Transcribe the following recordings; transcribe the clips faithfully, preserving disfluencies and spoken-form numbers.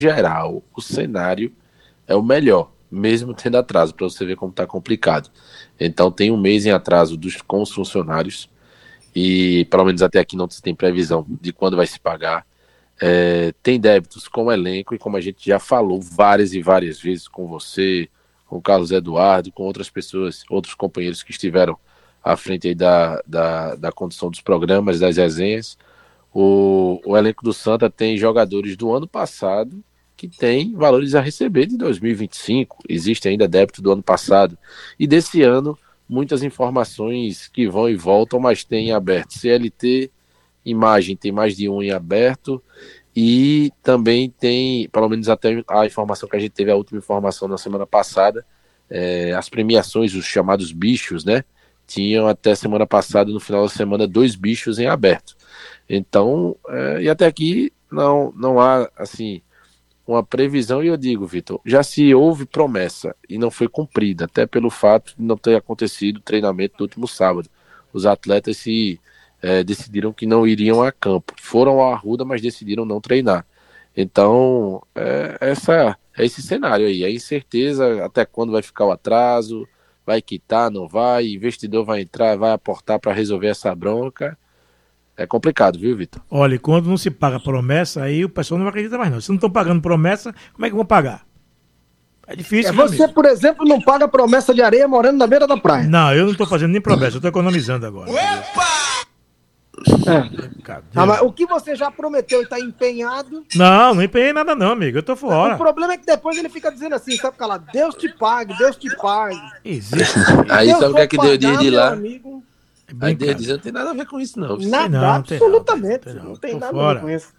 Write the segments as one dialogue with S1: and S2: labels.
S1: geral, o cenário é o melhor, mesmo tendo atraso, para você ver como está complicado. Então tem um mês em atraso dos, com os funcionários, e pelo menos até aqui não se tem previsão de quando vai se pagar. É, tem débitos com o elenco, e como a gente já falou várias e várias vezes com você, com o Carlos Eduardo, com outras pessoas, outros companheiros que estiveram à frente aí da, da, da condução dos programas, das resenhas, o, o elenco do Santa tem jogadores do ano passado que tem valores a receber de dois mil e vinte e cinco, existe ainda débito do ano passado, e desse ano muitas informações que vão e voltam, mas tem em aberto C L T, imagem tem mais de um em aberto, e também tem, pelo menos até a informação que a gente teve, a última informação na semana passada, é, as premiações, os chamados bichos, né, tinham até semana passada, no final da semana, dois bichos em aberto. Então, é, e até aqui não, não há, assim, uma previsão, e eu digo, Vitor, já se houve promessa e não foi cumprida, até pelo fato de não ter acontecido o treinamento do último sábado. Os atletas se é, decidiram que não iriam a campo, foram ao Arruda, mas decidiram não treinar. Então, é, essa, é esse cenário aí, a incerteza até quando vai ficar o atraso, vai quitar, não vai, investidor vai entrar, vai aportar para resolver essa bronca. É complicado, viu, Vitor?
S2: Olha, quando não se paga promessa, aí o pessoal não acredita mais não. Se não estão pagando promessa, como é que vão pagar? É difícil.
S3: É, você, por exemplo, não paga promessa de areia morando na beira da praia.
S2: Não, eu não estou fazendo nem promessa, eu estou economizando agora.
S3: Opa! É. Ah, mas o que você já prometeu e está empenhado...
S2: Não, não empenhei nada não, amigo, eu tô fora.
S3: O problema é que depois ele fica dizendo assim, sabe, calado, Deus te pague, Deus te pague.
S2: Existe.
S1: Aí sabe o que é que deu dia de lá?
S3: Amigo,
S1: É Aí Deus não tem nada a ver com isso, não.
S3: Nada,
S2: não,
S3: absolutamente.
S2: Não tem, não.
S3: Não tem
S2: Tô
S3: nada
S2: fora.
S3: a ver com isso.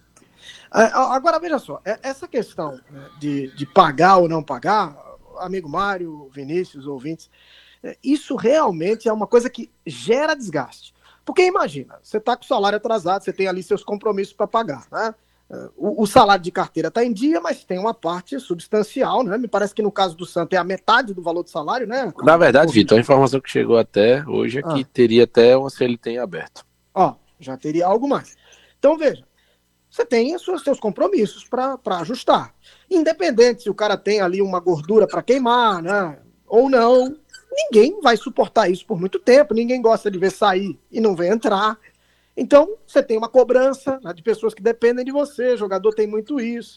S3: Agora, veja só, essa questão de, de pagar ou não pagar, amigo Mário, Vinícius, ouvintes, isso realmente é uma coisa que gera desgaste. Porque imagina, você está com o salário atrasado, você tem ali seus compromissos para pagar, né? O, o salário de carteira está em dia, mas tem uma parte substancial, né? Me parece que no caso do Santa é a metade do valor do salário, né?
S1: Na verdade, Vitor, a informação que chegou até hoje é que ah. teria até uma C L T em aberto.
S3: Ó, já teria algo mais. Então, veja, você tem os seus compromissos para ajustar. Independente se o cara tem ali uma gordura para queimar, né? Ou não, ninguém vai suportar isso por muito tempo, ninguém gosta de ver sair e não ver entrar. Então, você tem uma cobrança, né, de pessoas que dependem de você, jogador tem muito isso.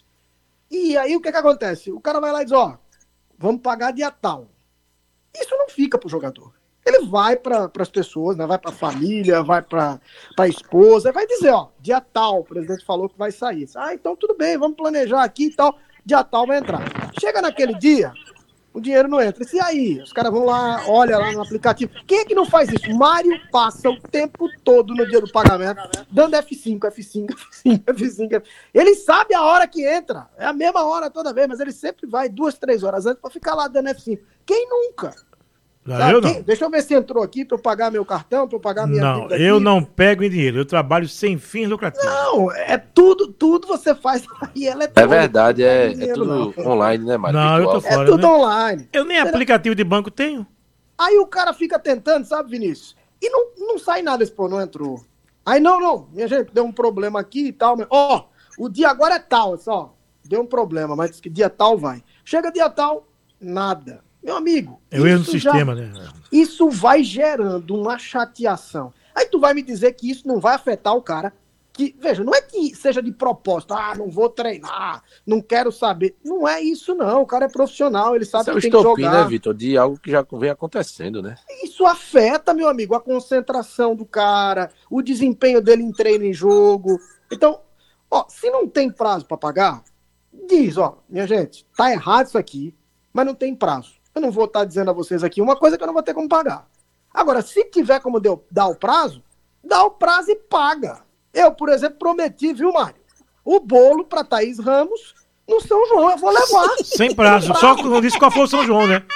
S3: E aí, o que que acontece? O cara vai lá e diz, ó, vamos pagar dia tal. Isso não fica pro jogador. Ele vai para as pessoas, né, vai para a família, vai para a esposa, vai dizer, ó, dia tal, o presidente falou que vai sair. Ah, então tudo bem, vamos planejar aqui e tal, dia tal vai entrar. Chega naquele dia, o dinheiro não entra. E aí? Os caras vão lá, olha lá no aplicativo. Quem é que não faz isso? Mário passa o tempo todo no dia do pagamento, dando F cinco, F cinco, F cinco, F cinco. Ele sabe a hora que entra. É a mesma hora toda vez, mas ele sempre vai duas, três horas antes para ficar lá dando F cinco. Quem nunca?
S2: Não, eu não.
S3: Quem? Deixa eu ver se entrou aqui para eu pagar meu cartão, para eu pagar minha
S2: Não, eu não pego em dinheiro. Eu trabalho sem fins lucrativos.
S3: Não, é tudo, tudo você faz aí eletrônico.
S1: É verdade, é, é tudo não. online, né, Mário?
S2: Não, virtual. Eu tô fora.
S3: É tudo
S2: né?
S3: online.
S2: Eu nem aplicativo de banco tenho.
S3: Aí o cara fica tentando, sabe, Vinícius? E não, não sai nada, esse pô, não entrou. Aí, não, não, minha gente, deu um problema aqui e tal. Ó, oh, o dia agora é tal, só. Deu um problema, mas diz que dia tal vai. Chega dia tal, nada. Meu amigo,
S2: eu ia no sistema, já, né?
S3: Isso vai gerando uma chateação. Aí tu vai me dizer que isso não vai afetar o cara. Que, veja, não é que seja de propósito, ah, não vou treinar, não quero saber. Não é isso, não. O cara é profissional, ele sabe isso que tem que jogar. É o estopim,
S1: né, Vitor? De algo que já vem acontecendo, né?
S3: Isso afeta, meu amigo, a concentração do cara, o desempenho dele em treino e jogo. Então, ó, se não tem prazo para pagar, diz, ó, minha gente, tá errado isso aqui, mas não tem prazo. Eu não vou estar dizendo a vocês aqui uma coisa que eu não vou ter como pagar. Agora, se tiver como deu, dar o prazo, dá o prazo e paga. Eu, por exemplo, prometi, viu, Mário? O bolo para Thaís Ramos no São João. Eu vou levar.
S2: Sem prazo. prazo. Só que não disse qual foi o São João, né?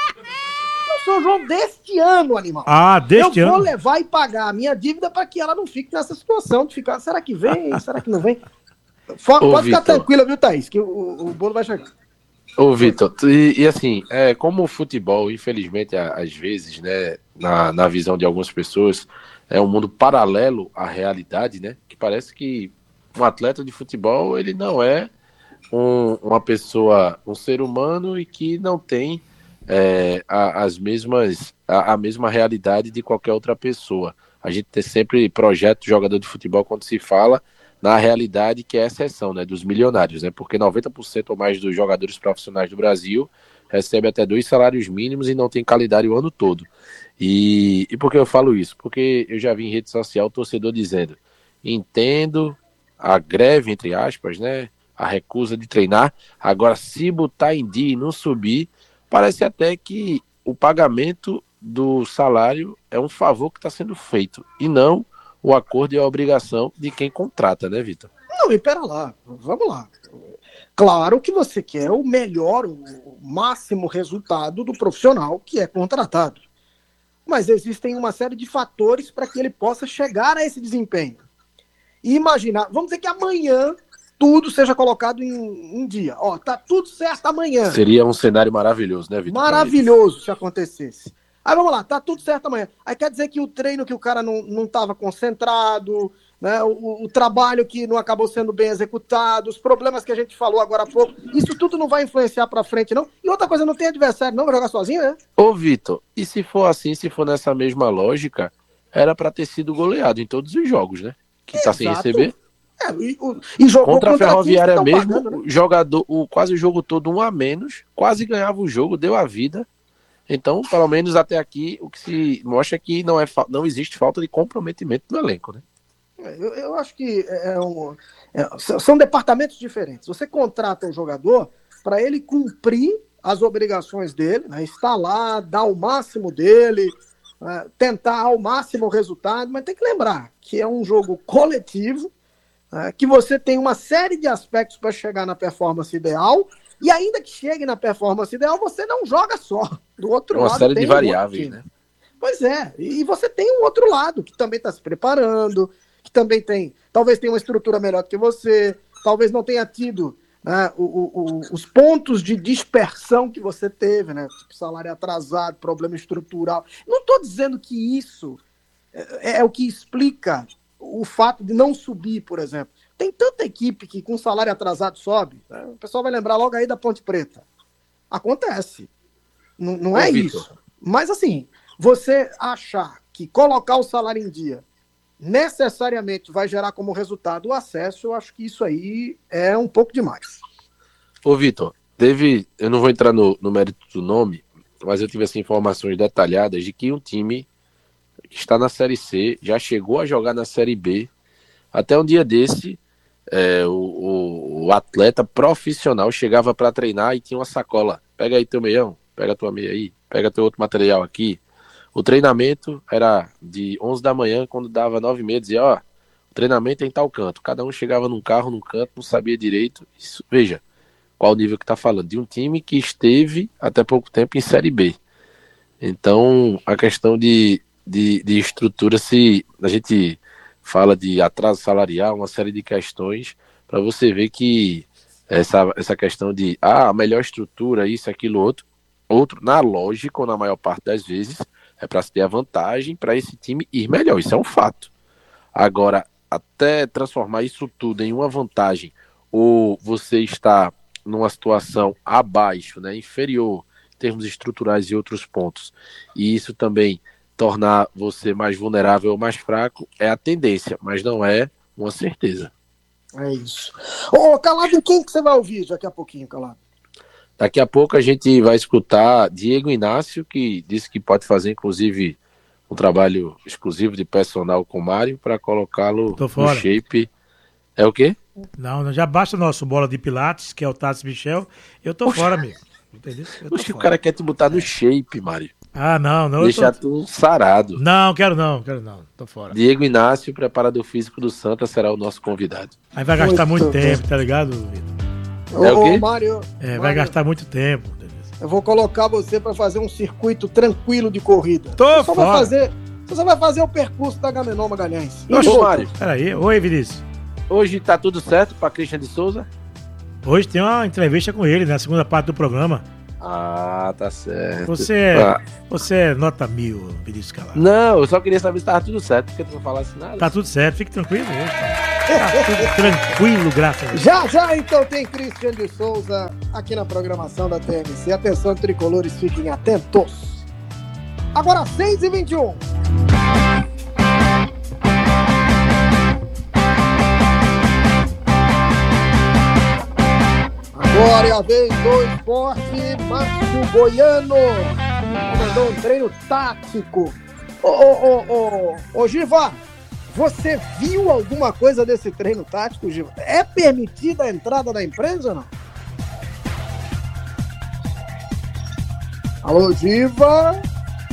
S3: O São João deste ano, animal.
S2: Ah, deste
S3: eu ano. Eu vou
S2: ano.
S3: levar e pagar a minha dívida para que ela não fique nessa situação de ficar, será que vem? Será que não vem? Ô, Pode ficar Victor. tranquila, viu, Thaís? Que o, o bolo vai chegar.
S1: Ô, Vitor, e, e assim, é, como o futebol, infelizmente, às vezes, né, na, na visão de algumas pessoas, é um mundo paralelo à realidade, né, que parece que um atleta de futebol, ele não é um, uma pessoa, um ser humano e que não tem é, a, as mesmas, a, a mesma realidade de qualquer outra pessoa. A gente tem sempre projeto de jogador de futebol quando se fala na realidade que é a exceção, né, dos milionários, né, porque noventa por cento ou mais dos jogadores profissionais do Brasil recebem até dois salários mínimos e não tem calendário o ano todo. E, e por que eu falo isso? Porque eu já vi em rede social o torcedor dizendo: entendo a greve, entre aspas, né, a recusa de treinar, agora se botar em dia e não subir, parece até que o pagamento do salário é um favor que está sendo feito, e não o acordo e a obrigação de quem contrata, né, Vitor?
S3: Não, e pera lá, vamos lá. Claro que você quer o melhor, o máximo resultado do profissional que é contratado. Mas existem uma série de fatores para que ele possa chegar a esse desempenho. E imaginar, vamos dizer que amanhã tudo seja colocado em um dia. Ó, tá tudo certo amanhã.
S1: Seria um cenário maravilhoso, né, Vitor?
S3: Maravilhoso se acontecesse. Aí vamos lá, tá tudo certo amanhã. Aí quer dizer que o treino que o cara não estava concentrado, né, o, o trabalho que não acabou sendo bem executado, os problemas que a gente falou agora há pouco, isso tudo não vai influenciar pra frente, não? E outra coisa, não tem adversário, não? Vai jogar sozinho, né?
S1: Ô, Vitor, e se for assim, se for nessa mesma lógica, era pra ter sido goleado em todos os jogos, né? Que tá sem receber.
S3: É, e, o, e jogou
S1: contra a Ferroviária mesmo,
S3: pagando, né?
S1: jogador, o, quase o jogo todo um a menos, quase ganhava o jogo, deu a vida. Então, pelo menos até aqui, o que se mostra é que não, é, não existe falta de comprometimento no elenco, né?
S3: Eu, eu acho que é um, é, são departamentos diferentes. Você contrata um jogador para ele cumprir as obrigações dele, né, estar lá, dar o máximo dele, é, tentar ao máximo o resultado, mas tem que lembrar que é um jogo coletivo, é, que você tem uma série de aspectos para chegar na performance ideal. E ainda que chegue na performance ideal, você não joga só. Do outro
S1: uma
S3: lado,
S1: série
S3: tem
S1: de variáveis, um né?
S3: Pois é. E você tem um outro lado que também está se preparando, que também tem, talvez tenha uma estrutura melhor do que você, talvez não tenha tido, né, o, o, o, os pontos de dispersão que você teve, né? Tipo, salário atrasado, problema estrutural. Não estou dizendo que isso é, é o que explica o fato de não subir, por exemplo. Tem tanta equipe que com salário atrasado sobe. Né? O pessoal vai lembrar logo aí da Ponte Preta. Acontece. Não, não é isso. Mas assim, você achar que colocar o salário em dia necessariamente vai gerar como resultado o acesso, eu acho que isso aí é um pouco demais.
S1: Ô, Vitor, teve... Eu não vou entrar no, no mérito do nome, mas eu tive assim, informações detalhadas de que um time que está na Série C já chegou a jogar na Série B. Até um dia desse, É, o, o, o atleta profissional chegava para treinar e tinha uma sacola. Pega aí teu meião, pega tua meia aí, pega teu outro material aqui. O treinamento era de onze da manhã, quando dava nove e meia, dizia, ó, o treinamento é em tal canto. Cada um chegava num carro, num canto, não sabia direito. Isso, veja, qual o nível que tá falando. De um time que esteve até pouco tempo em Série B. Então, a questão de, de, de estrutura, se a gente fala de atraso salarial, uma série de questões, para você ver que essa, essa questão de ah, a melhor estrutura, isso, aquilo, outro, outro, na lógica, ou na maior parte das vezes, é para se ter a vantagem para esse time ir melhor, isso é um fato. Agora, até transformar isso tudo em uma vantagem, ou você está numa situação abaixo, né, inferior, em termos estruturais e outros pontos, e isso também tornar você mais vulnerável ou mais fraco, é a tendência, mas não é uma certeza.
S3: É isso. Ô, Calado, quem que você vai ouvir daqui a pouquinho, Calado?
S1: Daqui a pouco a gente vai escutar Diego Inácio, que disse que pode fazer, inclusive, um trabalho exclusivo de personal com o Mário, para colocá-lo no shape. É o quê?
S2: Não, não, já basta o nosso bola de pilates, que é o Tassi Michel. Eu tô Oxa. fora, amigo. Entendeu?
S1: Oxe, o cara quer te botar no é. shape, Mário.
S2: Ah, não, não.
S1: Deixar
S2: tô...
S1: tu sarado.
S2: Não, quero não, quero não. Tô fora.
S1: Diego Inácio, preparador físico do Santa, será o nosso convidado.
S2: Aí vai gastar muito, muito tempo, tá ligado, Vitor?
S3: É o quê? Ô, Mário,
S2: é,
S3: Mário,
S2: vai gastar muito tempo.
S3: Eu vou colocar você pra fazer um circuito tranquilo de corrida.
S2: Tô
S3: você só
S2: fora.
S3: Vai fazer, você só vai fazer o percurso da Agamenon Magalhães.
S1: Ô, Mário.
S2: Peraí, oi, Vinícius.
S1: Hoje tá tudo certo pra Christian de Souza?
S2: Hoje tem uma entrevista com ele, na segunda parte do programa.
S1: Ah, tá certo.
S2: Você é,
S1: ah.
S2: você é nota mil, Vinícius Calado.
S1: Não, eu só queria saber se tava tudo certo, porque tu não falasse nada.
S2: Tá tudo certo, fique tranquilo hoje, cara. Tá tudo tranquilo, graças a Deus.
S3: Já, já, então tem Christian de Souza aqui na programação da T M C. Atenção, tricolores, fiquem atentos. Agora, seis e vinte e um. Agora é a vez do esporte. Márcio Goiano mandou um treino tático. Ô, ô, ô, ô, ô, Giva, você viu alguma coisa desse treino tático, Giva? É permitida a entrada da imprensa ou não? Alô, Giva?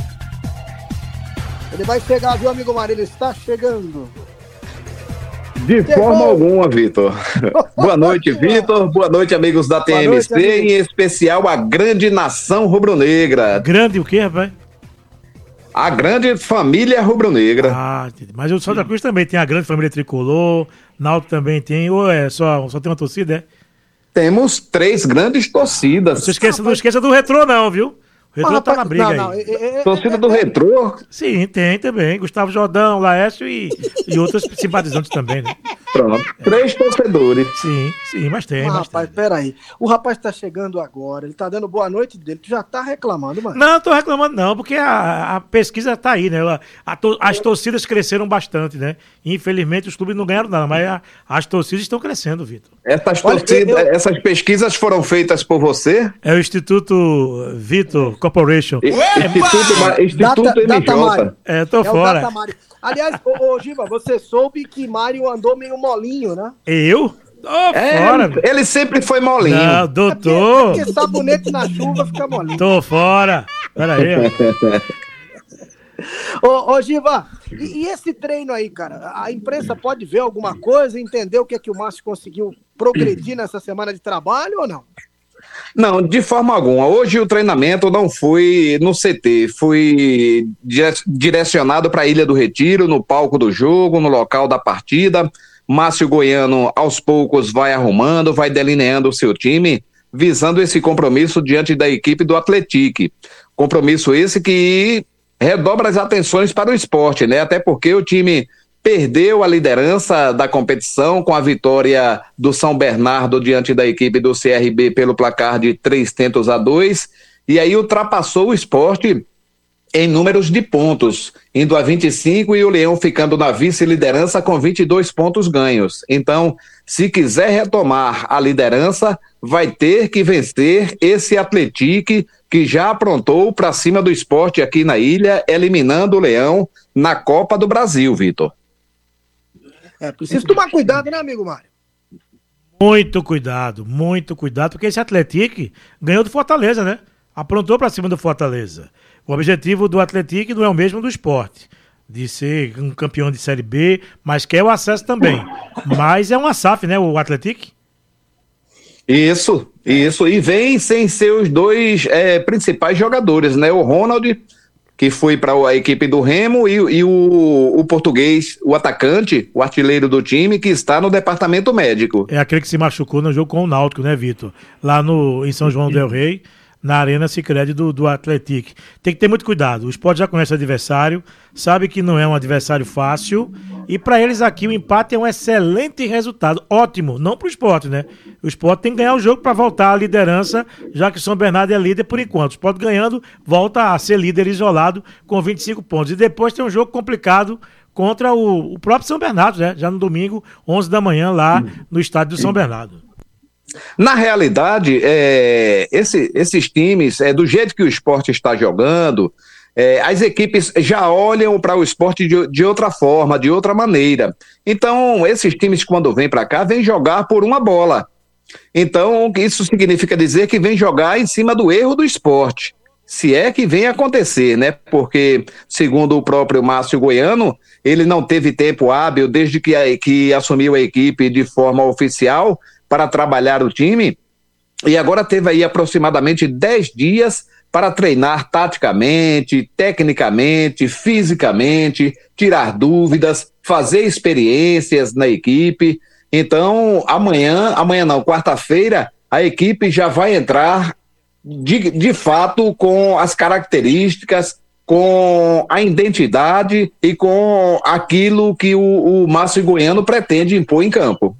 S3: Ele vai chegar, viu, amigo Marílio? Está chegando.
S4: De Chegou. Forma alguma, Vitor. Boa noite, Vitor. Boa noite, amigos da T M C, noite, em especial a grande nação rubro-negra.
S2: Grande o quê, rapaz?
S4: A grande família rubro-negra.
S2: Ah, mas o Santa Cruz também tem a grande família tricolor, Náutico também tem, ou é só, só tem uma torcida, é?
S4: Temos três grandes torcidas.
S2: Não esqueça, não esqueça do Retrô não, viu? O Retrô ah, tá na briga não, não. aí.
S4: É, é, Torcida é, do Retrô?
S2: Sim, tem também. Gustavo Jordão, Laércio e, e outros simpatizantes também, né?
S4: Pronto. É. Três torcedores.
S2: Sim, sim, mas tem.
S3: Ah,
S2: mas
S3: rapaz,
S2: tem.
S3: Peraí. O rapaz tá chegando agora, ele tá dando boa noite dele. Tu já tá reclamando, mano?
S2: Não, tô reclamando não, porque a, a pesquisa tá aí, né? A, a to, as torcidas cresceram bastante, né? Infelizmente os clubes não ganharam nada, mas a, as torcidas estão crescendo, Vitor.
S4: Essas, torcidas, Olha, eu... essas pesquisas foram feitas por você?
S2: É o Instituto Vitor Corporation.
S4: E, Instituto, Instituto
S3: Data,
S4: M J.
S3: Data
S2: é, tô é fora.
S3: Aliás, ô, ô, Giva, você soube que Mário andou meio molinho, né?
S2: Eu? Tô
S4: é,
S2: fora.
S4: Ele sempre foi molinho.
S2: Não, doutor.
S3: É porque, é porque sabonete na chuva fica molinho.
S2: Tô fora. Pera aí,
S3: ó. Ô, ô Giva, e, e esse treino aí, cara? A imprensa pode ver alguma coisa, entender o que é que o Márcio conseguiu progredir nessa semana de trabalho ou não?
S4: Não, de forma alguma. Hoje o treinamento não foi no C T, foi direcionado para a Ilha do Retiro, no palco do jogo, no local da partida. Márcio Goiano, aos poucos, vai arrumando, vai delineando o seu time, visando esse compromisso diante da equipe do Atlético. Compromisso esse que redobra as atenções para o esporte, né? Até porque o time perdeu a liderança da competição com a vitória do São Bernardo diante da equipe do C R B pelo placar de três tentos a dois, e aí ultrapassou o esporte em números de pontos, indo a vinte e cinco e o Leão ficando na vice-liderança com vinte e dois pontos ganhos. Então, se quiser retomar a liderança, vai ter que vencer esse Atlético que já aprontou para cima do esporte aqui na ilha, eliminando o Leão na Copa do Brasil, Vitor.
S3: É, preciso tomar cuidado, né, amigo Mário?
S2: Muito cuidado, muito cuidado, porque esse Atlético ganhou do Fortaleza, né? Aprontou pra cima do Fortaleza. O objetivo do Atlético não é o mesmo do Sport, de ser um campeão de Série B, mas quer o acesso também. Mas é uma S A F, né, o Atlético?
S4: Isso, isso. E vem sem seus dois é, principais jogadores, né? O Ronald, que foi para a equipe do Remo, e, e o, o português, o atacante, o artilheiro do time, que está no departamento médico.
S2: É aquele que se machucou no jogo com o Náutico, né, Vitor? Lá no, em São João del Rei, na Arena Sicredi do, do Atlético. Tem que ter muito cuidado. O Sport já conhece o adversário, sabe que não é um adversário fácil, e para eles aqui o empate é um excelente resultado. Ótimo, não para o Sport, né? O Sport tem que ganhar o jogo para voltar à liderança, já que o São Bernardo é líder por enquanto. O Sport ganhando, volta a ser líder isolado com vinte e cinco pontos. E depois tem um jogo complicado contra o, o próprio São Bernardo, né? Já no domingo, onze da manhã, lá no estádio do São Bernardo.
S4: Na realidade, é, esse, esses times, é, do jeito que o Sport está jogando, é, as equipes já olham para o Sport de, de outra forma, de outra maneira. Então, esses times, quando vêm para cá, vêm jogar por uma bola. Então, isso significa dizer que vem jogar em cima do erro do Sport. Se é que vem acontecer, né? Porque, segundo o próprio Márcio Goiano, ele não teve tempo hábil desde que, a, que assumiu a equipe de forma oficial para trabalhar o time, e agora teve aí aproximadamente dez dias para treinar taticamente, tecnicamente, fisicamente, tirar dúvidas, fazer experiências na equipe. Então, amanhã, amanhã não, quarta-feira, a equipe já vai entrar de, de fato com as características com a identidade e com aquilo que o, o Márcio Goiano pretende impor em campo.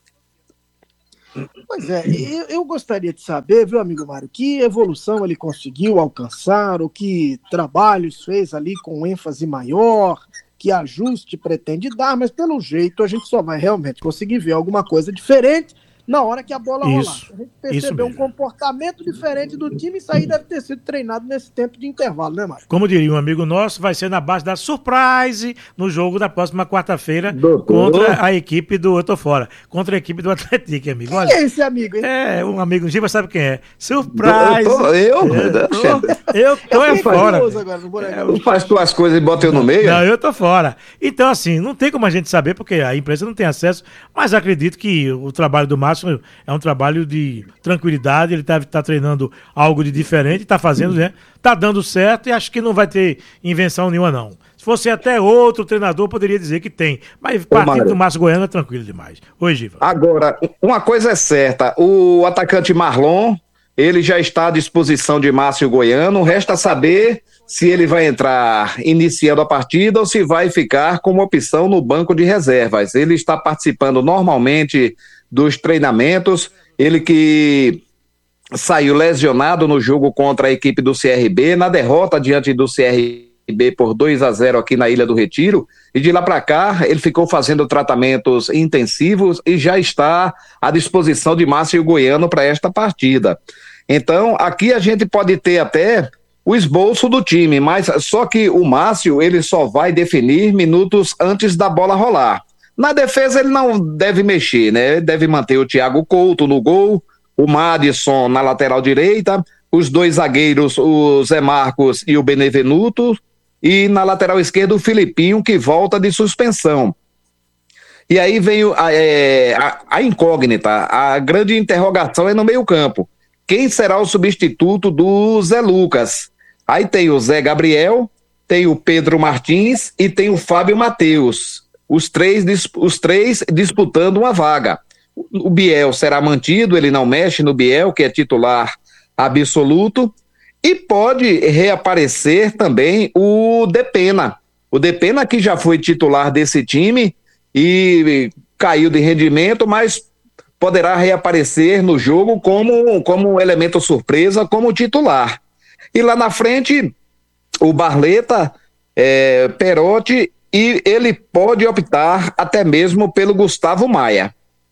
S3: Pois é, eu, eu gostaria de saber, viu, amigo Mário, que evolução ele conseguiu alcançar, ou que trabalhos fez ali com ênfase maior, que ajuste pretende dar, mas pelo jeito a gente só vai realmente conseguir ver alguma coisa diferente na hora que a bola rolar.
S2: Isso,
S3: A gente percebeu um
S2: mesmo.
S3: comportamento diferente do time, isso aí deve ter sido treinado nesse tempo de intervalo, né, Mário?
S2: Como diria um amigo nosso, vai ser na base da surprise no jogo da próxima quarta-feira
S4: Doutor.
S2: contra a equipe do... Eu tô fora. Contra a equipe do Atlético, amigo.
S3: Quem
S2: Olha,
S3: é esse amigo, hein?
S2: é, um amigo, Giba sabe quem é. Surprise!
S4: Eu? Tô, eu?
S2: É, tô, eu tô
S3: Eu
S2: é
S3: fiquei
S2: fora.
S3: curioso agora no boneco.
S4: Tu faz tuas coisas e bota eu no meio?
S2: Não, eu tô fora. Então, assim, não tem como a gente saber, porque a imprensa não tem acesso, mas acredito que o trabalho do Márcio é um trabalho de tranquilidade, ele tá, tá treinando algo de diferente, tá fazendo, né? Tá dando certo e acho que não vai ter invenção nenhuma, não. Se fosse até outro treinador, poderia dizer que tem. Mas partindo
S4: Mário.
S2: do Márcio Goiano é tranquilo demais. Oi, Giva.
S4: Agora, uma coisa é certa, o atacante Marlon, ele já está à disposição de Márcio Goiano, resta saber se ele vai entrar iniciando a partida ou se vai ficar como opção no banco de reservas. Ele está participando normalmente dos treinamentos, ele que saiu lesionado no jogo contra a equipe do C R B, na derrota diante do C R B por dois a zero aqui na Ilha do Retiro, e de lá para cá ele ficou fazendo tratamentos intensivos e já está à disposição de Márcio Goiano para esta partida. Então, aqui a gente pode ter até o esboço do time, mas só que o Márcio, ele só vai definir minutos antes da bola rolar. Na defesa ele não deve mexer, né? Ele deve manter o Thiago Couto no gol, o Madison na lateral direita, os dois zagueiros, o Zé Marcos e o Benevenuto, e na lateral esquerda o Filipinho, que volta de suspensão. E aí vem a, é, a, a incógnita, a grande interrogação é no meio campo. Quem será o substituto do Zé Lucas? Aí tem o Zé Gabriel, tem o Pedro Martins e tem o Fábio Matheus. Os três, os três disputando uma vaga. O Biel será mantido, ele não mexe no Biel, que é titular absoluto. E pode reaparecer também o Depena. O Depena que já foi titular desse time e caiu de rendimento, mas poderá reaparecer no jogo como, como elemento surpresa, como titular. E lá na frente, o Barleta, é, Perotti, e ele pode optar até mesmo pelo Gustavo Maia.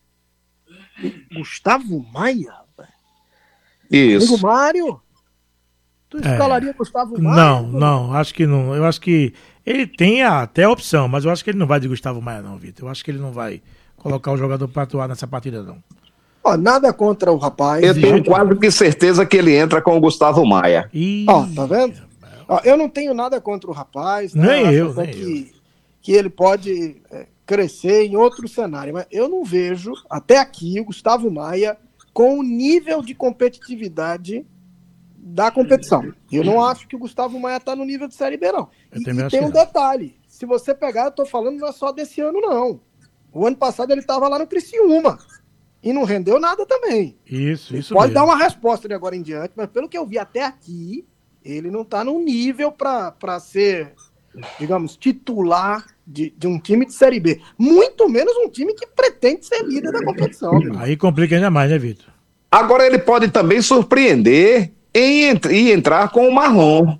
S3: Gustavo Maia?
S4: Isso.
S3: Amigo Mário? Tu
S2: É.
S3: escalaria Gustavo Maia?
S2: Não, não, acho que não. Eu acho que ele tem até a opção, mas eu acho que ele não vai de Gustavo Maia, não, Vitor. Eu acho que ele não vai colocar o jogador para atuar nessa partida, não.
S3: Ó, nada contra o rapaz.
S4: Eu tenho
S2: jeito
S4: quase que certeza que ele entra com o Gustavo Maia.
S2: Ih,
S3: Ó, tá vendo? Ó, eu não tenho nada contra o rapaz. Né?
S2: Nem
S3: acho
S2: eu,
S3: até
S2: nem
S3: que, que ele pode é, crescer em outro cenário. Mas eu não vejo, até aqui, o Gustavo Maia com o nível de competitividade da competição. Eu não acho que o Gustavo Maia tá no nível de Série B, não.
S2: Eu
S3: E,
S2: também
S3: e
S2: acho
S3: tem
S2: que
S3: um
S2: não.
S3: detalhe. Se você pegar, eu tô falando não é só desse ano, não. O ano passado ele estava lá no Criciúma. E não rendeu nada também.
S2: Isso, isso
S3: Pode
S2: mesmo.
S3: dar uma resposta de agora em diante, mas pelo que eu vi até aqui, ele não está num nível para ser, digamos, titular de, de um time de Série B. Muito menos um time que pretende ser líder da competição.
S2: Aí complica ainda mais, né, Vitor?
S4: Agora ele pode também surpreender em ent- e entrar com o Marlon.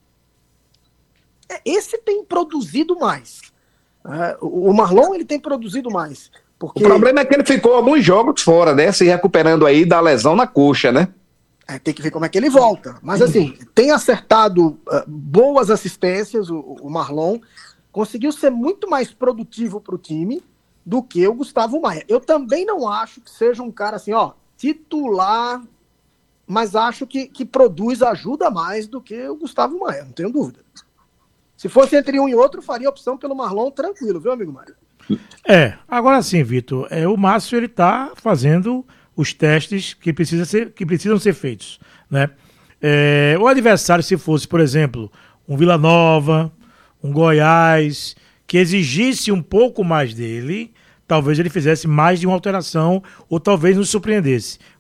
S3: Esse tem produzido mais. É, o Marlon ele tem produzido mais. Porque
S4: O problema é que ele ficou alguns jogos fora, né? Se recuperando aí da lesão na coxa, né?
S3: é, tem que ver como é que ele volta. Mas assim, tem acertado uh, boas assistências, o, o Marlon. Conseguiu ser muito mais produtivo para o time do que o Gustavo Maia. Eu também não acho que seja um cara assim, ó, titular, mas acho que, que produz, ajuda mais do que o Gustavo Maia, não tenho dúvida. Se fosse entre um e outro, faria opção pelo Marlon tranquilo, viu, amigo Mário?
S2: É, agora sim, Vitor, é, o Márcio ele tá fazendo os testes que, precisa ser, que precisam ser feitos, né? É, o adversário, se fosse, por exemplo, um Vila Nova, um Goiás, que exigisse um pouco mais dele, talvez ele fizesse mais de uma alteração ou talvez nos surpreendesse.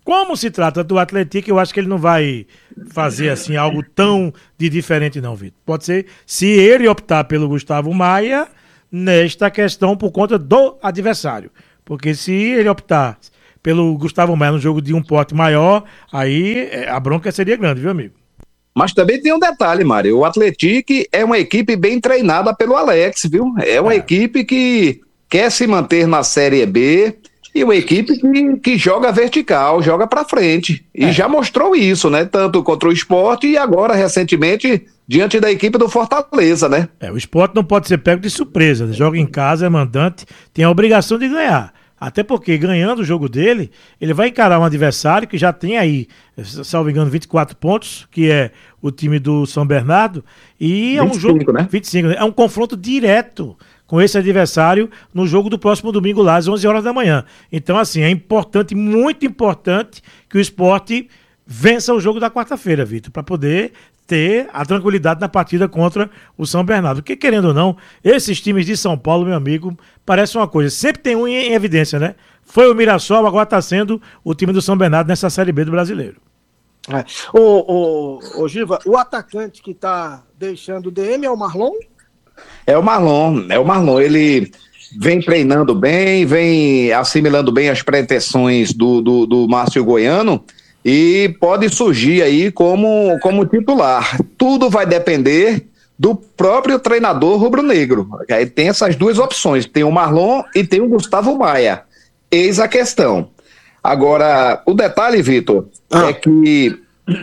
S2: Como se trata do Atlético, eu acho que ele não vai fazer assim algo tão de diferente não, Vitor. Pode ser, se ele optar pelo Gustavo Maia, nesta questão por conta do adversário. Porque se ele optar pelo Gustavo Maia no jogo de um porte maior, aí a bronca seria grande, viu, amigo?
S4: Mas também tem um detalhe, Mário. O Atlético é uma equipe bem treinada pelo Alex, viu? É uma é. equipe que quer se manter na Série B e uma equipe que, que joga vertical, joga pra frente. E é. já mostrou isso, né? Tanto contra o Sport e agora, recentemente, diante da equipe do Fortaleza, né?
S2: É, o Sport não pode ser pego de surpresa. Joga em casa, é mandante, tem a obrigação de ganhar. Até porque, ganhando o jogo dele, ele vai encarar um adversário que já tem aí, salvo engano, vinte e quatro pontos, que é o time do São Bernardo, e é um jogo... né? vinte e cinco, né? É um confronto direto com esse adversário no jogo do próximo domingo lá, às onze horas da manhã. Então, assim, é importante, muito importante, que o Sport vença o jogo da quarta-feira, Vitor, para poder ter a tranquilidade na partida contra o São Bernardo. Porque, querendo ou não, esses times de São Paulo, meu amigo, parece uma coisa. Sempre tem um em evidência, né? Foi o Mirassol, agora está sendo o time do São Bernardo nessa Série B do Brasileiro.
S3: É. Ô, ô, ô, Giva, o atacante que está deixando o D M é o Marlon?
S4: É o Marlon, é o Marlon. Ele vem treinando bem, vem assimilando bem as pretensões do, do, do Márcio Goiano, e pode surgir aí como, como titular. Tudo vai depender do próprio treinador rubro-negro. Aí tem essas duas opções, tem o Marlon e tem o Gustavo Maia. Eis a questão. Agora, o detalhe, Vitor, ah. é que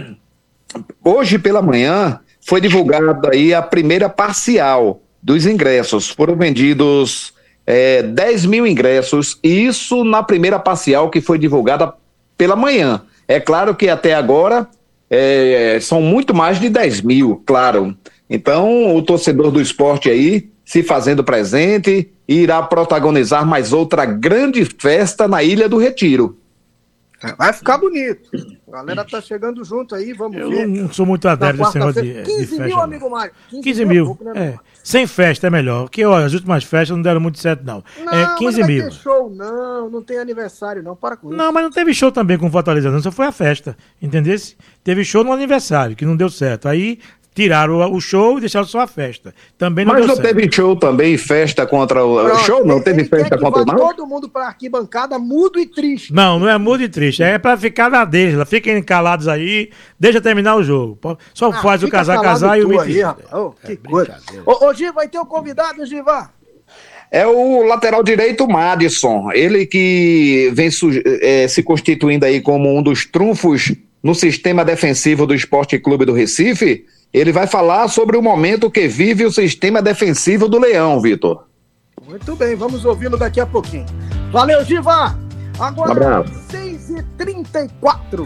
S4: hoje pela manhã foi divulgada aí a primeira parcial dos ingressos. Foram vendidos é, dez mil ingressos, e isso na primeira parcial que foi divulgada pela manhã. É claro que até agora é, são muito mais de dez mil, claro. Então, o torcedor do esporte aí se fazendo presente irá protagonizar mais outra grande festa na Ilha do Retiro.
S3: Vai ficar bonito. A galera tá chegando junto aí, vamos
S2: eu
S3: ver.
S2: Eu não sou muito adepto desse negócio de,
S3: quinze
S2: de festa.
S3: mil, amigo Mário.
S2: quinze mil, é, é. Sem festa é melhor. Porque, olha, as últimas festas não deram muito certo, não.
S3: Não,
S2: é quinze
S3: mas não
S2: mil.
S3: Não tem show, não. Não tem aniversário, não. Para com isso.
S2: Não, mas não teve show também com Fortaleza, não. Só foi a festa. Entendeu? Teve show no aniversário, que não deu certo. Aí tiraram o show e deixaram só a festa. Também não
S4: Mas
S2: deu
S4: não
S2: certo.
S4: teve show também, festa contra o... Pronto, show não, teve festa contra o Náutico?
S3: Todo mundo pra arquibancada mudo e triste.
S2: Não, não é mudo e triste. É pra ficar na deles. Fiquem calados aí, deixa terminar o jogo. Só ah, faz o casar, casar e o mentir.
S3: Oh, que é, coisa. Ô, ô, Giva, vai ter o um convidado, Giva?
S4: É o lateral direito Madison. Ele que vem é, se constituindo aí como um dos trunfos no sistema defensivo do Esporte Clube do Recife. Ele vai falar sobre o momento que vive o sistema defensivo do Leão, Vitor.
S3: Muito bem, vamos ouvi-lo daqui a pouquinho. Valeu, Giva! Agora, um seis e trinta e quatro.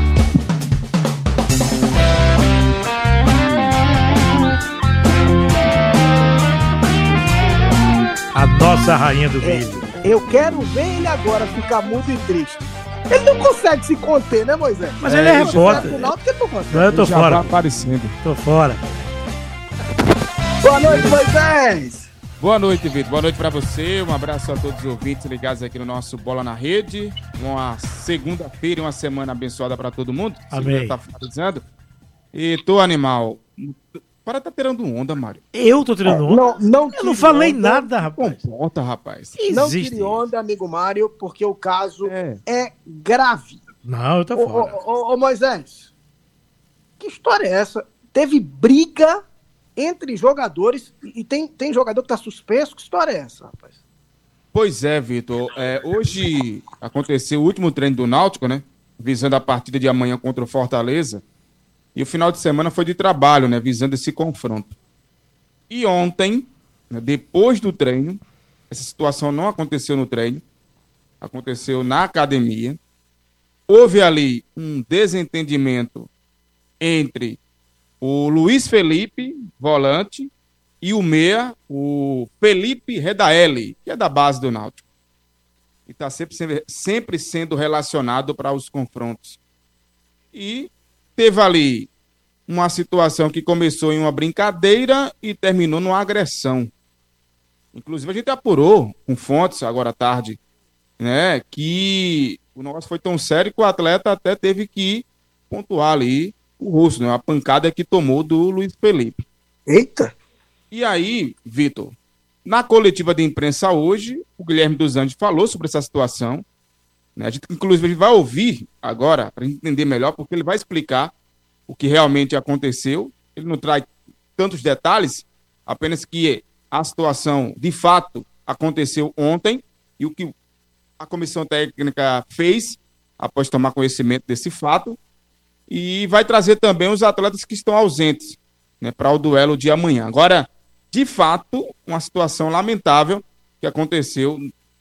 S2: A nossa rainha do vídeo.
S3: É, eu quero ver ele agora ficar mudo e triste. Ele não consegue se conter, né, Moisés?
S2: Mas é, ele é repórter.
S3: Não,
S2: eu tô
S5: já
S2: fora.
S5: Tá aparecendo.
S2: Tô fora.
S3: Boa noite, Moisés.
S5: Boa noite, Vitor. Boa noite pra você. Um abraço a todos os ouvintes ligados aqui no nosso Bola na Rede. Uma segunda-feira e uma semana abençoada pra todo mundo.
S2: Amém.
S5: Tá finalizando. E tô animal. Para tá tirando onda, Mário.
S2: Eu tô tirando onda?
S3: Não, não
S2: eu não falei onda. nada, rapaz.
S5: Comporta, rapaz.
S3: Não tire onda, amigo Mário, porque o caso é, é grave.
S2: Não, eu tô
S3: ô,
S2: fora.
S3: Ô, ô, ô, Moisés, que história é essa? Teve briga entre jogadores e tem, tem jogador que tá suspenso? Que história é essa, rapaz?
S5: Pois é, Vitor. É, hoje aconteceu o último treino do Náutico, né? Visando a partida de amanhã contra o Fortaleza. E o final de semana foi de trabalho, né? Visando esse confronto. E ontem, né, depois do treino, essa situação não aconteceu no treino, aconteceu na academia. Houve ali um desentendimento entre o Luiz Felipe, volante, e o meia, o Felipe Redaelli, que é da base do Náutico. E está sempre, sempre sendo relacionado para os confrontos. E teve ali uma situação que começou em uma brincadeira e terminou numa agressão. Inclusive, a gente apurou com fontes, agora à tarde, né, que o negócio foi tão sério que o atleta até teve que pontuar ali o rosto, né? A pancada que tomou do Luiz Felipe.
S3: Eita!
S5: E aí, Vitor, na coletiva de imprensa hoje, o Guilherme dos Anjos falou sobre essa situação, né? A gente, inclusive, vai ouvir agora, para entender melhor, porque ele vai explicar o que realmente aconteceu. Ele não traz tantos detalhes, apenas que a situação, de fato, aconteceu ontem e o que a comissão técnica fez após tomar conhecimento desse fato, e vai trazer também os atletas que estão ausentes, né, para o duelo de amanhã. Agora, de fato, uma situação lamentável que aconteceu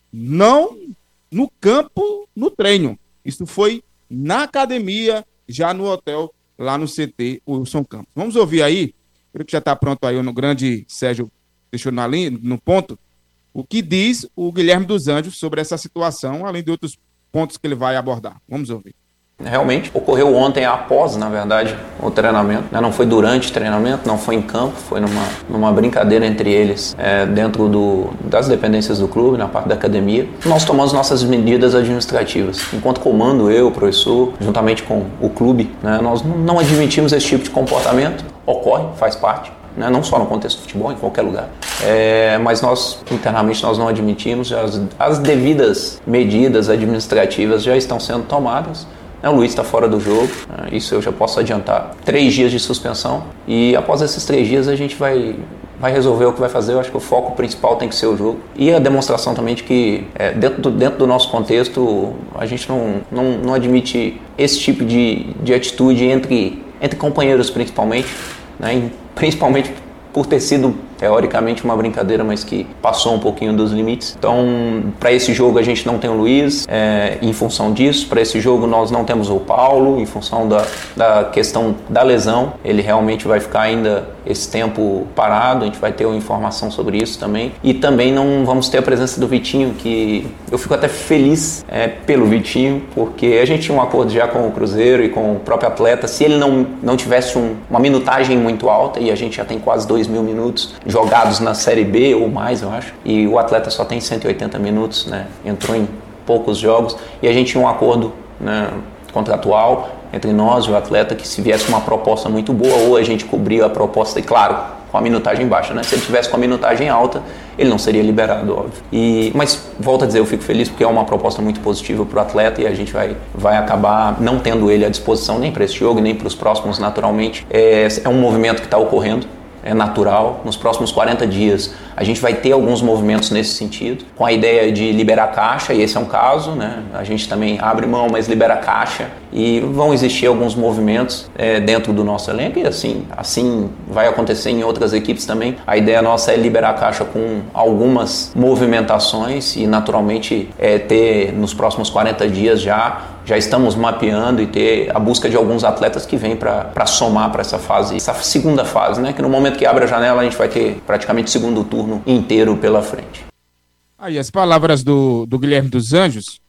S5: não no campo, no treino. Isso foi na academia, já no hotel, lá no C T Wilson Campos. Vamos ouvir aí, creio que já está pronto aí no grande Sérgio, deixou na linha, no ponto, o que diz o Guilherme dos Anjos sobre essa situação, além de outros pontos que ele vai abordar. Vamos ouvir.
S6: Realmente, ocorreu ontem após, na verdade, o treinamento. Não foi durante o treinamento, não foi em campo, foi numa, numa brincadeira entre eles, é, dentro do, das dependências do clube, na parte da academia. Nós tomamos nossas medidas administrativas. Enquanto comando, eu, o professor, juntamente com o clube, né, nós não admitimos esse tipo de comportamento. Ocorre, faz parte. Né? Não só no contexto do futebol, em qualquer lugar. É, mas nós, internamente, nós não admitimos. As, as devidas medidas administrativas já estão sendo tomadas. O Luiz está fora do jogo, isso eu já posso adiantar. Três dias de suspensão e após esses três dias a gente vai, vai resolver o que vai fazer. Eu acho que o foco principal tem que ser o jogo. E a demonstração também de que é, dentro, do, dentro do nosso contexto a gente não, não, não admite esse tipo de, de atitude entre, entre companheiros principalmente, né? E principalmente por ter sido teoricamente uma brincadeira, mas que passou um pouquinho dos limites. Então, para esse jogo a gente não tem o Luiz, é, em função disso. Para esse jogo nós não temos o Paulo, em função da, da questão da lesão. Ele realmente vai ficar ainda esse tempo parado, a gente vai ter uma informação sobre isso também. E também não vamos ter a presença do Vitinho, que eu fico até feliz é, pelo Vitinho, porque a gente tinha um acordo já com o Cruzeiro e com o próprio atleta. Se ele não, não tivesse um, uma minutagem muito alta, e a gente já tem quase dois mil minutos jogados na Série B ou mais, eu acho, e o atleta só tem cento e oitenta minutos, né? Entrou em poucos jogos, e a gente tinha um acordo, né, contratual entre nós e o atleta, que se viesse uma proposta muito boa, ou a gente cobria a proposta, e claro, com a minutagem baixa, né? Se ele tivesse com a minutagem alta, ele não seria liberado, óbvio. E, mas, volto a dizer, eu fico feliz porque é uma proposta muito positiva para o atleta e a gente vai, vai acabar não tendo ele à disposição nem para esse jogo, nem para os próximos, naturalmente. É, é um movimento que está ocorrendo. É natural. Nos próximos quarenta dias a gente vai ter alguns movimentos nesse sentido, com a ideia de liberar caixa, e esse é um caso, né? A gente também abre mão, mas libera caixa, e vão existir alguns movimentos é, dentro do nosso elenco, e assim, assim vai acontecer em outras equipes também. A ideia nossa é liberar caixa com algumas movimentações e naturalmente é, ter nos próximos quarenta dias já Já estamos mapeando e ter a busca de alguns atletas que vêm para somar para essa fase, essa segunda fase, né? Que no momento que abre a janela a gente vai ter praticamente o segundo turno inteiro pela frente.
S5: Aí as palavras do, do Guilherme dos Anjos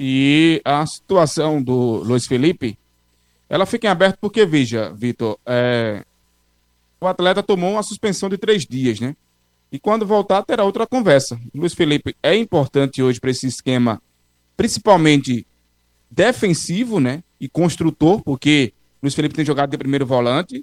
S5: e a situação do Luiz Felipe, ela fica em aberto porque, veja, Vitor, é, o atleta tomou uma suspensão de três dias, né? E quando voltar terá outra conversa. O Luiz Felipe é importante hoje para esse esquema, principalmente defensivo, né, e construtor, porque Luiz Felipe tem jogado de primeiro volante,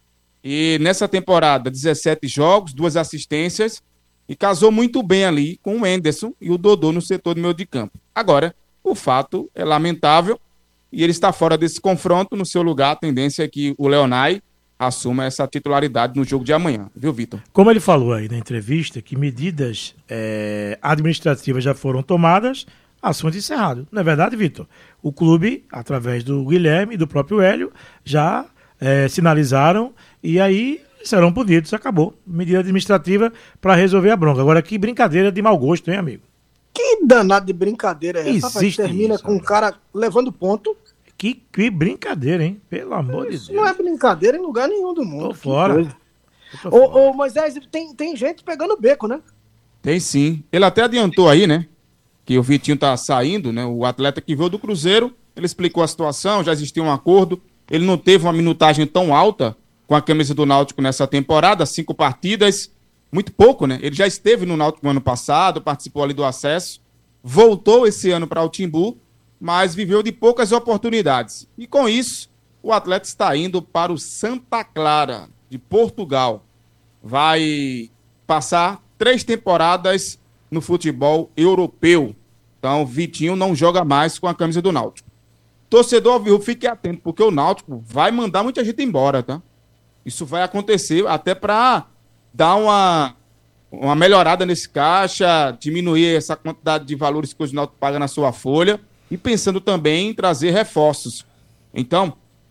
S5: e nessa temporada, dezessete jogos, duas assistências, e casou muito bem ali com o Enderson e o Dodô no setor do meio de campo. Agora, o fato é lamentável, e ele está fora desse confronto. No seu lugar, a tendência é que o Leonai assuma essa titularidade no jogo de amanhã, viu, Vitor?
S2: Como ele falou aí na entrevista, que medidas é, administrativas já foram tomadas, assunto encerrado. Não é verdade, Vitor? O clube, através do Guilherme e do próprio Hélio, já é, sinalizaram e aí serão punidos. Acabou. Medida administrativa para resolver a bronca. Agora, que brincadeira de mau gosto, hein, amigo?
S3: Que danado de brincadeira é essa?
S2: Existe
S3: Termina
S2: isso,
S3: com o cara levando ponto.
S2: Que, que brincadeira, hein? Pelo amor
S3: Isso
S2: de Deus.
S3: não é brincadeira em lugar nenhum do mundo.
S2: Tô fora. Tô
S3: Ô,
S2: fora.
S3: ô, Moisés, tem, tem gente pegando beco, né?
S5: Tem sim. Ele até adiantou aí, né, que o Vitinho tá saindo, né? O atleta que veio do Cruzeiro, ele explicou a situação, já existia um acordo, ele não teve uma minutagem tão alta com a camisa do Náutico nessa temporada, cinco partidas, muito pouco, né? Ele já esteve no Náutico no ano passado, participou ali do acesso, voltou esse ano para o Timbu, mas viveu de poucas oportunidades. E com isso, o atleta está indo para o Santa Clara, de Portugal. Vai passar três temporadas no futebol europeu. Então, Vitinho não joga mais com a camisa do Náutico. Torcedor alvirrubro, fique atento, porque o Náutico vai mandar muita gente embora, tá? Isso vai acontecer até para dar uma, uma melhorada nesse caixa, diminuir essa quantidade de valores que o Náutico paga na sua folha e pensando também em trazer reforços. Então,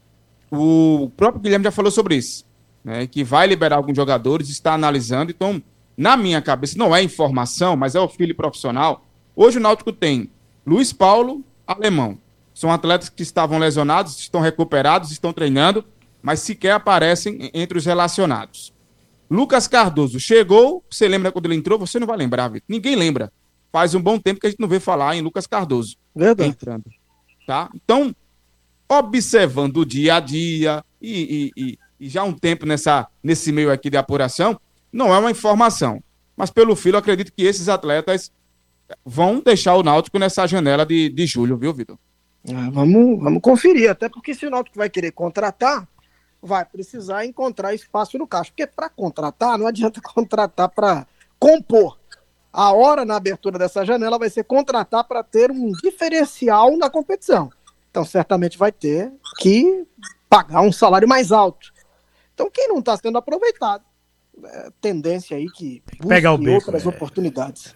S5: o próprio Guilherme já falou sobre isso, né, que vai liberar alguns jogadores, está analisando. Então, na minha cabeça, não é informação, mas é o filho profissional. Hoje o Náutico tem Luiz Paulo, Alemão. São atletas que estavam lesionados, estão recuperados, estão treinando, mas sequer aparecem entre os relacionados. Lucas Cardoso chegou, você lembra quando ele entrou? Você não vai lembrar, Vitor. Ninguém lembra. Faz um bom tempo que a gente não vê falar em Lucas Cardoso.
S3: Verdade.
S5: Entrando. Tá? Então, observando o dia a dia e, e, e, e já há um tempo nessa, nesse meio aqui de apuração, não é uma informação. Mas pelo filo, acredito que esses atletas vão deixar o Náutico nessa janela de, de julho, viu, Vitor?
S3: Ah, vamos, vamos conferir, até porque se o Náutico vai querer contratar, vai precisar encontrar espaço no caixa. Porque para contratar, não adianta contratar para compor. A hora na abertura dessa janela vai ser contratar para ter um diferencial na competição. Então, certamente vai ter que pagar um salário mais alto. Então, quem não está sendo aproveitado, é tendência aí que
S2: pegar o beco,
S3: outras
S2: é.
S3: oportunidades.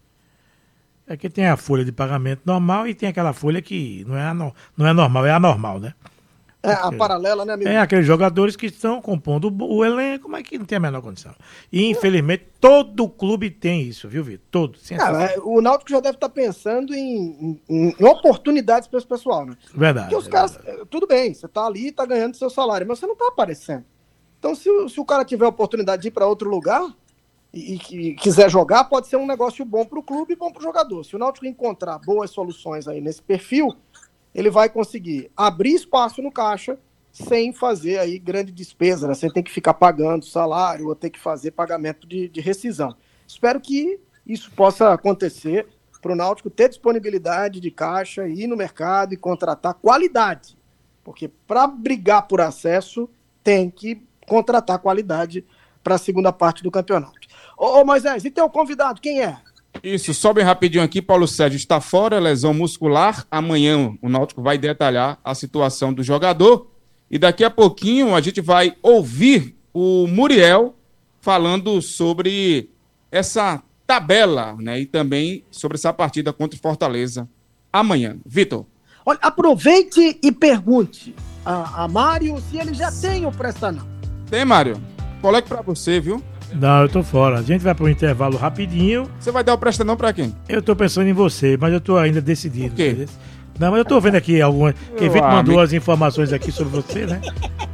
S2: É que tem a folha de pagamento normal e tem aquela folha que não é, ano, não é normal, é anormal, né?
S3: É, a paralela, né, amigo?
S2: É, aqueles jogadores que estão compondo o, o elenco, mas que não tem a menor condição. E, infelizmente, todo clube tem isso, viu, Vitor? Todo.
S3: Cara, o Náutico já deve estar pensando em, em, em oportunidades para esse pessoal, né?
S2: Verdade.
S3: Porque os
S2: é
S3: caras,
S2: verdade.
S3: tudo bem, você tá ali e tá ganhando seu salário, mas você não tá aparecendo. Então, se, o- se o cara tiver a oportunidade de ir para outro lugar e, e que quiser jogar, pode ser um negócio bom para o clube e bom para o jogador. Se o Náutico encontrar boas soluções aí nesse perfil, ele vai conseguir abrir espaço no caixa sem fazer aí grande despesa, né? Sem ter que ficar pagando salário ou ter que fazer pagamento de, de rescisão. Espero que isso possa acontecer para o Náutico ter disponibilidade de caixa, ir no mercado e contratar qualidade. Porque para brigar por acesso, tem que contratar qualidade para a segunda parte do campeonato. Ô, ô Moisés, e teu convidado, quem é?
S5: Isso, só bem rapidinho aqui, Paulo Sérgio está fora, lesão muscular. Amanhã o Náutico vai detalhar a situação do jogador. E daqui a pouquinho a gente vai ouvir o Muriel falando sobre essa tabela, né? E também sobre essa partida contra o Fortaleza amanhã. Vitor.
S3: Olha, aproveite e pergunte a, a Mário se ele já tem o Presta Não.
S5: Tem, Mário? Coloque pra você, viu?
S2: Não, eu tô fora. A gente vai para um intervalo rapidinho.
S5: Você vai dar o presta não pra quem?
S2: Eu tô pensando em você, mas eu tô ainda decidido.
S5: Por quê?
S2: entendeu? Não, mas eu tô vendo aqui algumas. Quem
S5: Eu
S2: Vitor mandou
S5: amigo.
S2: as informações aqui sobre você, né?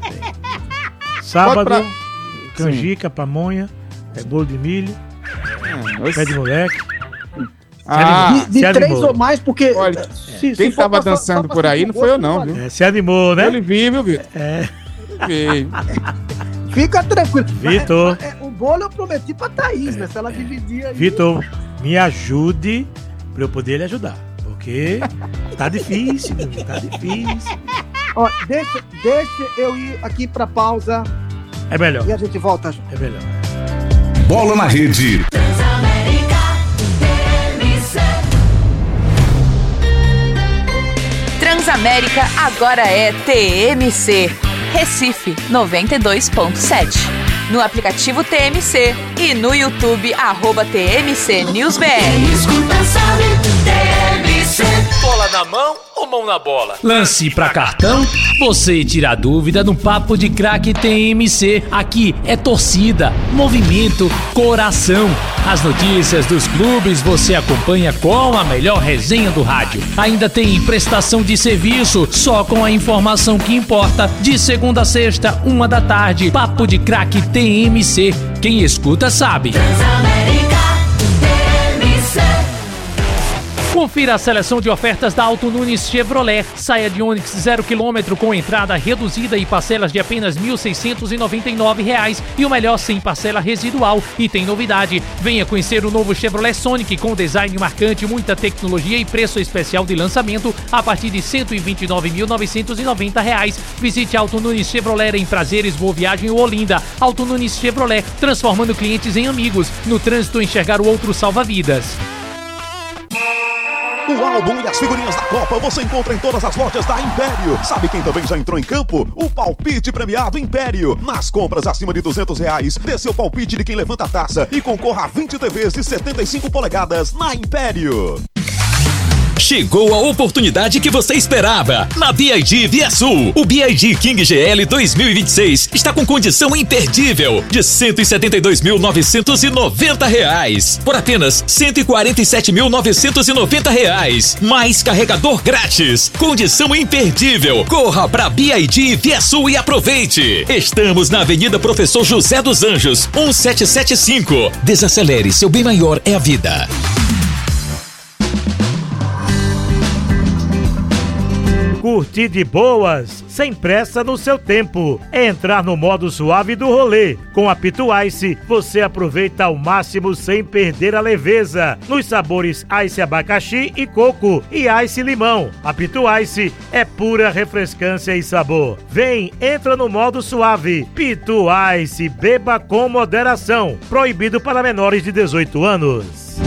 S2: Sábado,
S5: Pode
S2: canjica, pamonha, é, bolo de milho,
S5: Ah,
S2: pé de moleque.
S5: Ah,
S3: de de
S2: se
S3: três
S2: animou.
S3: ou mais, porque...
S5: Olha,
S3: se- se
S5: quem
S3: for
S5: tava
S3: pra-
S5: dançando
S3: só pra
S5: por aí
S3: sentir
S5: não
S3: o
S5: foi eu
S3: gosto,
S5: não,
S3: vale.
S5: viu?
S2: É, se animou, né?
S5: Ele viu, viu, Vitor?
S2: É,
S5: Ele viu.
S3: Fica tranquilo.
S2: Vitor.
S3: Mas, é, o bolo eu prometi pra Thaís, né? Se ela dividir aí...
S2: Vitor, me ajude pra eu poder lhe ajudar. Porque tá difícil, meu amigo, tá difícil.
S3: Ó, deixa, deixa eu ir aqui pra pausa
S2: É melhor,
S3: e a gente volta já.
S2: é melhor.
S7: Bola na rede.
S8: Transamérica agora é T M C. Recife noventa e dois ponto sete. No aplicativo T M C e no YouTube, arroba T M C News B R.
S9: Escuta, sabe, T M C.
S10: Bola na mão ou mão na bola?
S11: Lance pra cartão? Você tira a dúvida no Papo de Craque T M C. Aqui é torcida, movimento, coração. As notícias dos clubes você acompanha com a melhor resenha do rádio. Ainda tem prestação de serviço só com a informação que importa. De segunda a sexta, uma da tarde. Papo de Craque T M C. Quem escuta sabe.
S9: Transamérica, T M C.
S11: Confira a seleção de ofertas da Auto Nunes Chevrolet. Saia de Onix zero quilômetro com entrada reduzida e parcelas de apenas mil seiscentos e noventa e nove reais. E o melhor, sem parcela residual. E tem novidade. Venha conhecer o novo Chevrolet Sonic com design marcante, muita tecnologia e preço especial de lançamento a partir de cento e vinte e nove mil novecentos e noventa reais. Visite a Auto Nunes Chevrolet em Prazeres, Boa Viagem ou Olinda. Auto Nunes Chevrolet, transformando clientes em amigos. No trânsito, enxergar o outro salva vidas.
S12: O álbum e as figurinhas da Copa você encontra em todas as lojas da Império. Sabe quem também já entrou em campo? O palpite premiado Império. Nas compras acima de duzentos reais, dê seu palpite de quem levanta a taça e concorra a vinte T Vs de setenta e cinco polegadas na Império.
S13: Chegou a oportunidade que você esperava. Na B I D Via Sul, o B I D King G L dois mil e vinte e seis está com condição imperdível de cento e setenta e dois mil novecentos e noventa reais por apenas cento e quarenta e sete mil novecentos e noventa reais, mais carregador grátis. Condição imperdível. Corra para B I D Via Sul e aproveite. Estamos na Avenida Professor José dos Anjos, mil setecentos e setenta e cinco. Desacelere, seu bem maior é a vida.
S2: Curtir de boas, sem pressa no seu tempo. É entrar no modo suave do rolê. Com a Pito Ice, você aproveita ao máximo sem perder a leveza. Nos sabores Ice abacaxi e coco e Ice limão. A Pito Ice é pura refrescância e sabor. Vem, entra no modo suave. Pito Ice, beba com moderação. Proibido para menores de dezoito anos.